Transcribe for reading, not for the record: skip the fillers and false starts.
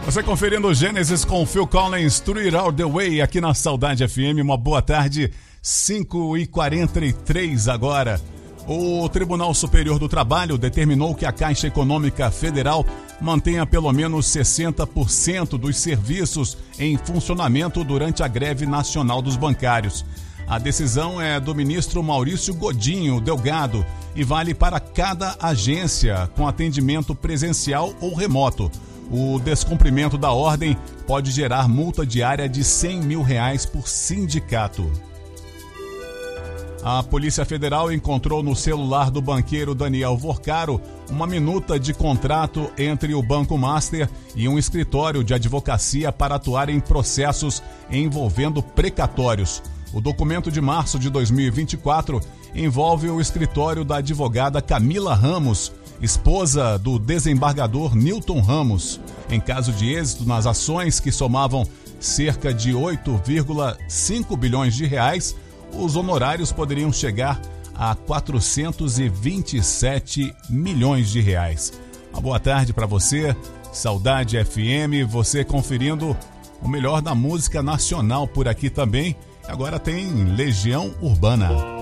Você conferindo o Gênesis com Phil Collins, Through It All The Way, aqui na Saudade FM. Uma boa tarde, 5h43 agora. O Tribunal Superior do Trabalho determinou que a Caixa Econômica Federal mantenha pelo menos 60% dos serviços em funcionamento durante a greve nacional dos bancários. A decisão é do ministro Maurício Godinho Delgado e vale para cada agência com atendimento presencial ou remoto. O descumprimento da ordem pode gerar multa diária de R$100 mil por sindicato. A Polícia Federal encontrou no celular do banqueiro Daniel Vorcaro uma minuta de contrato entre o Banco Master e um escritório de advocacia para atuar em processos envolvendo precatórios. O documento de março de 2024 envolve o escritório da advogada Camila Ramos, esposa do desembargador Newton Ramos. Em caso de êxito nas ações, que somavam cerca de 8,5 bilhões de reais, os honorários poderiam chegar a 427 milhões de reais. Uma boa tarde para você, Saudade FM, você conferindo o melhor da música nacional por aqui também. Agora tem Legião Urbana.